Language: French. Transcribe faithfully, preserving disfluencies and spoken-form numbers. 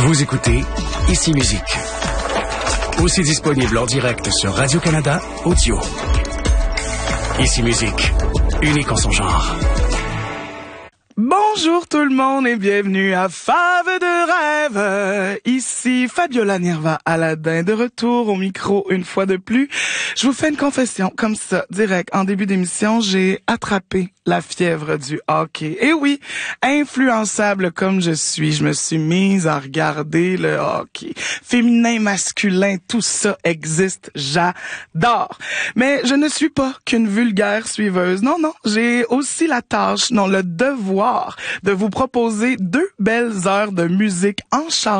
Vous écoutez Ici Musique. Aussi disponible en direct sur Radio-Canada Audio. Ici Musique, unique en son genre. Bonjour tout le monde et bienvenue à Fave de rêve. Ici Fabiola Nirva Aladin de retour au micro une fois de plus. Je vous fais une confession comme ça, direct. En début d'émission, j'ai attrapé la fièvre du hockey. Et oui, influençable comme je suis, je me suis mise à regarder le hockey. Féminin, masculin, tout ça existe, j'adore. Mais je ne suis pas qu'une vulgaire suiveuse. Non, non, j'ai aussi la tâche, non, le devoir de vous proposer deux belles heures de musique en chant